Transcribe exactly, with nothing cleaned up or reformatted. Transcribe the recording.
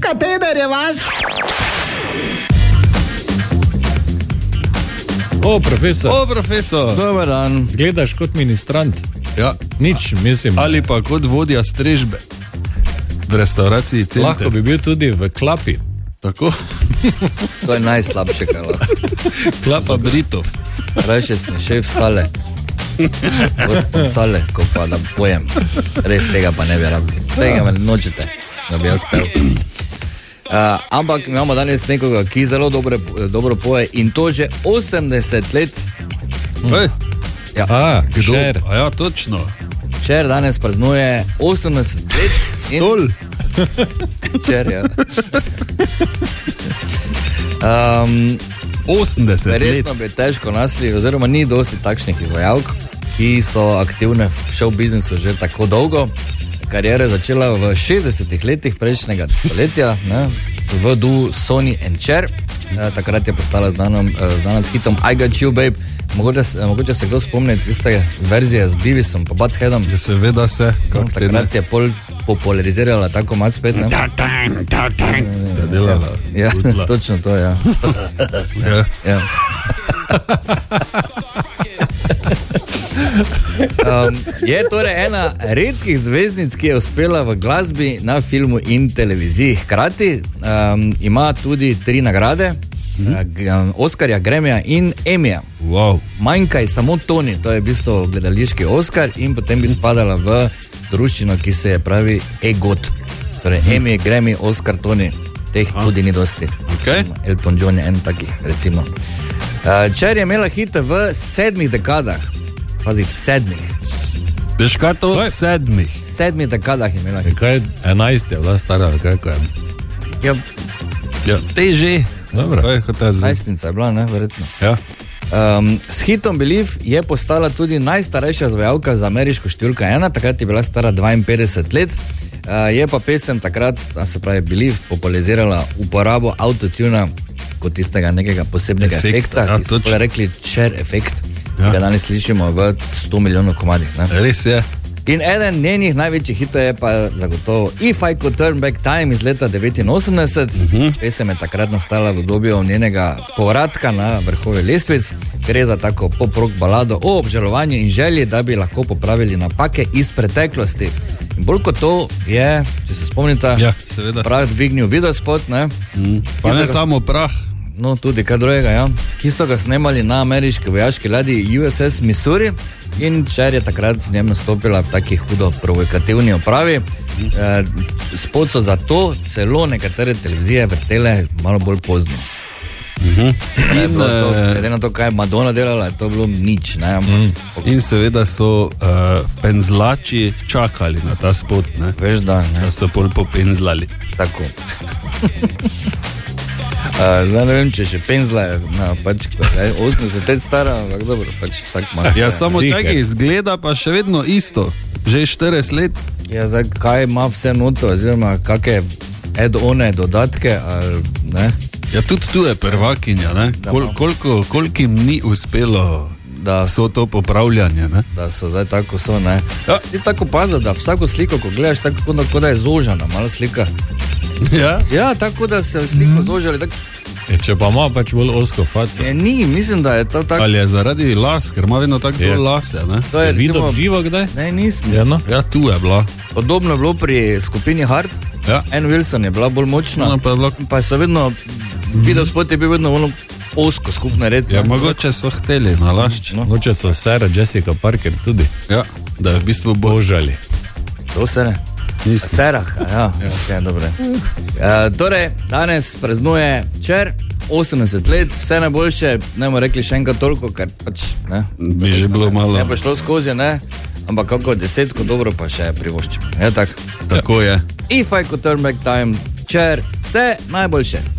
kateder je vaš? O, profesor. O, profesor. Dobar dan. Zgledaš kot ministrant. Ja. Nič, mislim. Ali pa kot vodja strežbe v restauraciji Center. Lahko bi bil tudi v klapi. Tako? To je najslabše, kaj lahko. Klapa Britov. Rajše sem šef sale. Gospod sale, ko pa da pojem. Res tega pa ne bi rabili. Tega me nočete, da bi jaz pel. Uh, ampak imamo danes nekoga, ki zelo dobro, dobro poje in to že osemdeset let. Ej, Ja. A, kdo? Šer. A ja, točno. Čer danes praznuje osemdeset let. in- Stol. Čer, ja. Um, osemdeset let. verjetno bi težko našli, oziroma ni dosti takšnih izvajalk, ki so aktivne v show biznisu že tako dolgo. Kariera je začela v šestdesetih letih prejšnjega stoletja, ne, v duo Sonny and Cher. E, takrat je postala znana, znana s hitom I Got You Babe. Mogoče, se- mogoče se kdo spomni tiste verzije z Beavisom pa Buttheadom. Ja, seveda se. No, Kak te ne? takrat je pol popularizirala tako mat spet, ne? Ste delala. Ja, Utla. točno to, ja. Ja. Ja. Um, je torej ena redkih zvezdnic, ki je uspela v glasbi, na filmu in televiziji. Hkrati um, ima tudi tri nagrade, mm-hmm. Oskarja, Grammyja in Emmyja. Wow. Manjka ji samo Tony, to je v bistvu gledališki Oskar in potem bi spadala v druščino, ki se je pravi EGOT. Torej Emmy, Grammy, Oscar, Tony, teh Aha. tudi ni dosti. Okay. Elton John je en takih, recimo. Uh, Cher je imela hite v sedmih dekadah. Pazi, v sedmih. Veš kaj to? Kaj? V sedmih. V sedmih dekadah je imela hite. Kaj, enajst je bila stara, ali kaj, kaj? Ja, Ja. Teže. Dobro. Kaj je hotel zvesti? najstnica je bila, ne, verjetno. Ja. Um, s hitom Believe je postala tudi najstarejša izvajalka za ameriško številko ena, takrat je bila stara dvainpetdeset let. Uh, je pa pesem takrat, a se pravi Believe, popularizirala uporabo autotuna kot tistega nekega posebnega Efekt, efekta, ja, ki so točno. torej rekli Cher efekt, Ja. ki ga danes slišimo v sto milijonov komadih. Ne? Res je. In eden njenih največjih hitov je pa zagotovo If I Could Turn Back Time iz leta devetinosemdeset. Uh-huh. Pesem je takrat nastala v obdobju njenega povratka na vrhove lestvic. Gre za tako pop-rock balado o obžalovanju in želji, da bi lahko popravili napake iz preteklosti. In bolj kot to je, če se spomnite, Ja, seveda. prah dvignil videospot, ne? Mm. Pa ne samo prah. No, tudi kaj drugega, ja. Ki so ga snemali na ameriški vojaški ladji U S S Missouri in Cher je takrat z njem nastopila v taki hudo provokativni opravi. E, spot so zato celo nekatere televizije vrtele malo bolj pozno. In, In, to, eh, glede na to, kaj je Madonna delala, je to bilo nič. Ne? Mm. in seveda so uh, penzlači čakali na ta spot, ne? Veš, da ne. Da so pol popenzlali. Tako. Uh, zdaj ne vem, če še penzla, no, pač, je osemdeset let stara, ampak dobro, pač vsak ima. Ja, samo Ziher. čakaj, izgleda pa še vedno isto. Že štirideset let. Ja, zdaj, kaj ima vse noto, oziroma kakšne add-one, dodatke, ali ne? Ja, tudi tu je prvakinja, ne? Da Kol, ima. koliko, koliko jim ni uspelo Da, vso to popravljanje, ne? da so zdaj tako so, ne? Ja. Ti tako pazi, da vsako sliko, ko gledaš, tako kot da- kot da je zožana, malo slika. Ja? Ja, tako da se sliko zožali, tako Je, če pa ima pač bolj osko faco. je ni, mislim, da je to tako. Ali je zaradi las, ker ima vedno tako Je. bolj lase, ne? To je Je videl recimo, v živo kdaj? ne, nisem. Ja, no. Ja, tu je bila. Podobno je bilo pri skupini Hard. Ja. Ann Wilson je bila bolj močna. Ona pa je bila... Pa so vedno, video spot je bil vedno ono osko, skupno red. Ja, ne. mogoče so hteli nalašč. No. Mogoče so Sarah Jessica Parker tudi Ja, da je v bistvu bolj... božali. To se ne. Nisem. Serah, ja, ja. Okay, dobro. Uh, torej, danes praznuje Cher, osemdeset let, vse najboljše, ne bomo rekli še enkrat toliko, ker pač ne. Bi že bilo malo... Ne bo šlo skozi, ne, ampak kako desetko dobro pa še privoščimo. Je tako. Tako je. If I Could Turn Back Time, Cher, vse najboljše.